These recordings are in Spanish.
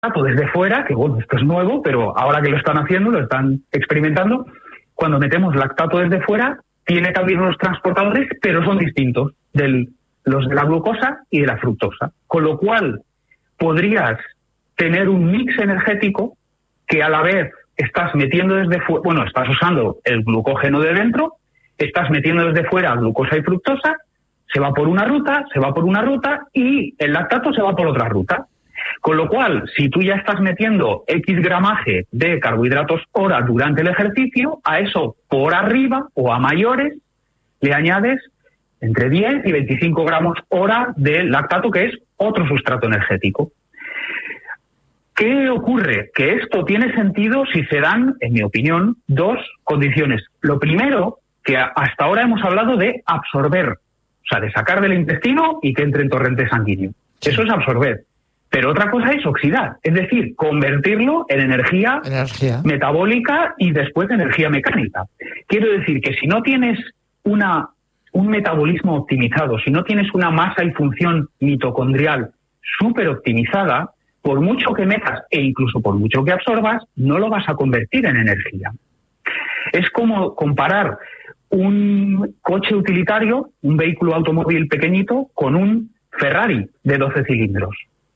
lactato desde fuera, que bueno, esto es nuevo, pero ahora que lo están haciendo, lo están experimentando, cuando metemos lactato desde fuera, tiene también unos transportadores, pero son distintos los de la glucosa y de la fructosa. Con lo cual, podrías tener un mix energético que a la vez estás metiendo desde fuera, bueno, estás usando el glucógeno de dentro, estás metiendo desde fuera glucosa y fructosa, se va por una ruta y el lactato se va por otra ruta. Con lo cual, si tú ya estás metiendo X gramaje de carbohidratos hora durante el ejercicio, a eso por arriba o a mayores le añades entre 10 y 25 gramos hora de lactato, que es otro sustrato energético. ¿Qué ocurre? Que esto tiene sentido si se dan, en mi opinión, dos condiciones. Lo primero, que hasta ahora hemos hablado de absorber, o sea, de sacar del intestino y que entre en torrente sanguíneo. Eso es absorber. Pero otra cosa es oxidar, es decir, convertirlo en energía metabólica y después energía mecánica. Quiero decir que si no tienes un metabolismo optimizado, si no tienes una masa y función mitocondrial súper optimizada, por mucho que metas e incluso por mucho que absorbas, no lo vas a convertir en energía. Es como comparar un coche utilitario, un vehículo automóvil pequeñito, con un Ferrari de 12 cilindros.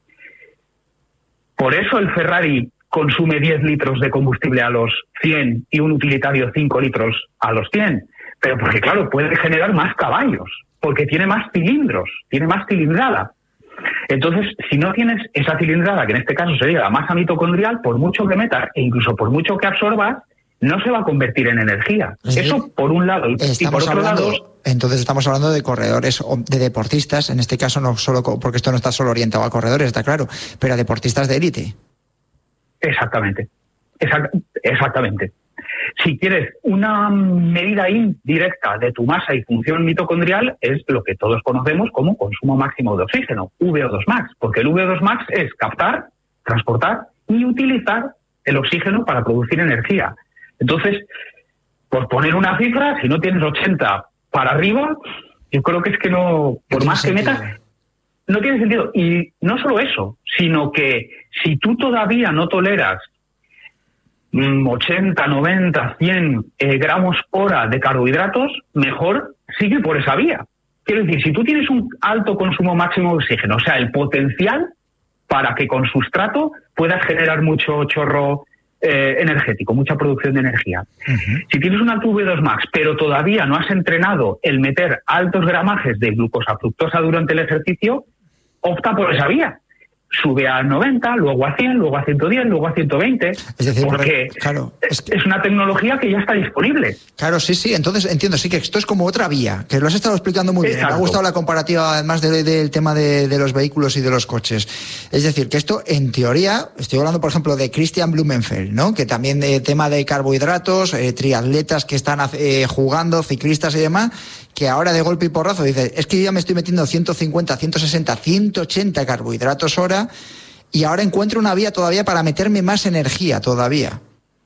Por eso el Ferrari consume 10 litros de combustible a los 100 y un utilitario 5 litros a los 100. Pero porque, claro, puede generar más caballos, porque tiene más cilindros, tiene más cilindrada. Entonces, si no tienes esa cilindrada, que en este caso sería la masa mitocondrial, por mucho que metas e incluso por mucho que absorbas, no se va a convertir en energía. Sí. Eso por un lado. Y por otro lado... Entonces estamos hablando de corredores, de deportistas, en este caso no solo, porque esto no está solo orientado a corredores, está claro, pero a deportistas de élite. Exactamente. Exactamente. Si quieres una medida indirecta de tu masa y función mitocondrial, es lo que todos conocemos como consumo máximo de oxígeno, VO2 max, porque el VO2 max es captar, transportar y utilizar el oxígeno para producir energía. Entonces, por poner una cifra, si no tienes 80 para arriba, yo creo que es que no, por más que metas, no tiene sentido. Y no solo eso, sino que si tú todavía no toleras 80, 90, 100 gramos hora de carbohidratos, mejor sigue por esa vía. Quiero decir, si tú tienes un alto consumo máximo de oxígeno, o sea, el potencial para que con sustrato puedas generar mucho chorro energético, mucha producción de energía. Uh-huh. Si tienes un alto V2 max, pero todavía no has entrenado el meter altos gramajes de glucosa fructosa durante el ejercicio, opta por esa vía. Sube a 90, luego a 100, luego a 110, luego a 120, es decir, porque claro, es una tecnología que ya está disponible. Claro, sí, entonces entiendo, sí que esto es como otra vía, que lo has estado explicando muy bien. Me ha gustado la comparativa, además del tema de los vehículos y de los coches. Es decir, que esto, en teoría, estoy hablando, por ejemplo, de Christian Blumenfeld, ¿no? Que también tema de carbohidratos, triatletas que están jugando, ciclistas y demás, que ahora de golpe y porrazo dice, es que yo ya me estoy metiendo 150, 160, 180 carbohidratos hora y ahora encuentro una vía todavía para meterme más energía todavía.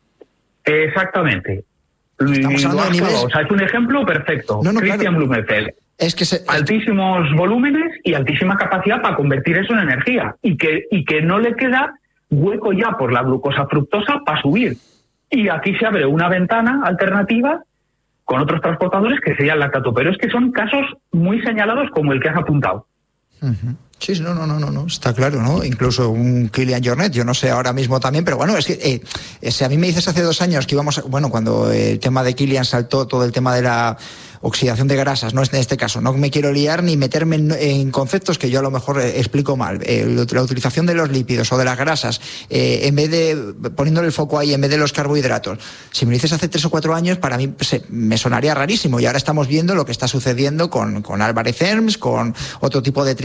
Exactamente. Estamos hablando de niveles... O sea, es un ejemplo perfecto. Christian Blumenfeld. Es que altísimos volúmenes y altísima capacidad para convertir eso en energía y que no le queda hueco ya por la glucosa fructosa para subir. Y aquí se abre una ventana alternativa con otros transportadores que sería el lactato, pero es que son casos muy señalados como el que has apuntado. Uh-huh. Sí, no, está claro, ¿no? Incluso un Kilian Jornet, yo no sé ahora mismo también, pero bueno, es que si a mí me dices hace 2 años que íbamos, cuando el tema de Kilian saltó todo el tema de la oxidación de grasas, no es en este caso, no me quiero liar ni meterme en conceptos que yo a lo mejor explico mal, la utilización de los lípidos o de las grasas, en vez de, poniéndole el foco ahí, en vez de los carbohidratos, si me lo dices hace 3 o 4 años, para mí me sonaría rarísimo, y ahora estamos viendo lo que está sucediendo con Álvarez Herms, con otro tipo de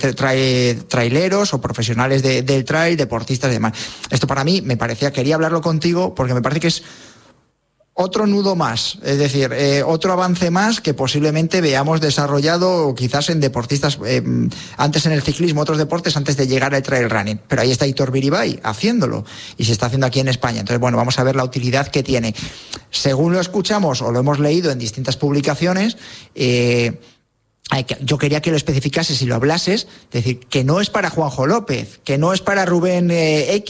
traileros o profesionales del trail, deportistas y demás. Esto para mí me parecía, quería hablarlo contigo porque me parece que es otro nudo más, es decir, otro avance más que posiblemente veamos desarrollado o quizás en deportistas, antes en el ciclismo, otros deportes antes de llegar al trail running. Pero ahí está Hitor Biribay haciéndolo y se está haciendo aquí en España. Entonces, bueno, vamos a ver la utilidad que tiene. Según lo escuchamos o lo hemos leído en distintas publicaciones, yo quería que lo especificases y lo hablases, es decir, que no es para Juanjo López, que no es para Rubén X,